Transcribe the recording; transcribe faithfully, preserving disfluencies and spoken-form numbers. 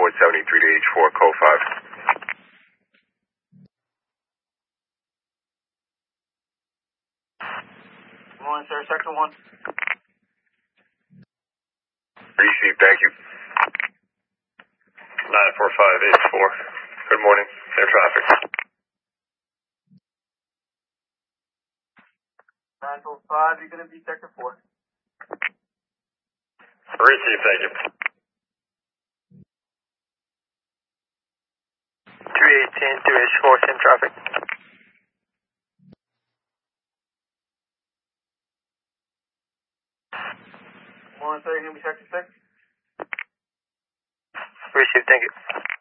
Airport seventy-three to H four, code five. Good morning, sir. Sector one. Received, thank you. nine four five H four. Good morning. Air traffic. nine four five, you're going to be sector four. Received, thank you. three eighteen to H four, same traffic. Good morning, sir. You're going to be sector six. Received, thank you.